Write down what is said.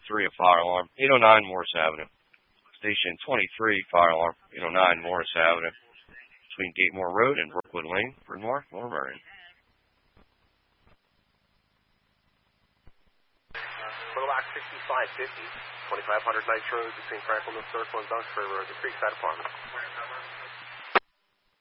3, a fire alarm. 809 Morris Avenue. Station 23, fire alarm. 809 Morris Avenue. Between Gatemore Road and Brookwood Lane. Bryn Mawr, Lower Merion. Little 6550, 2500 Nitro between Franklin and Circle and Duxbury Road, the Creekside Apartment.